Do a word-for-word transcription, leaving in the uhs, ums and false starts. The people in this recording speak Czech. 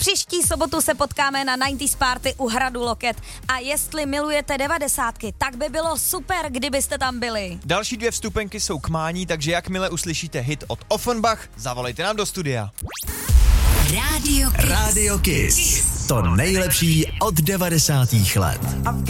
Příští sobotu se potkáme na devadesátých Party u Hradu Loket a jestli milujete devadesátky, tak by bylo super, kdybyste tam byli. Další dvě vstupenky jsou k mání, takže jakmile uslyšíte hit od Offenbach, zavolejte nám do studia. Radio Kiss. Radio Kiss. To nejlepší od devadesátých let.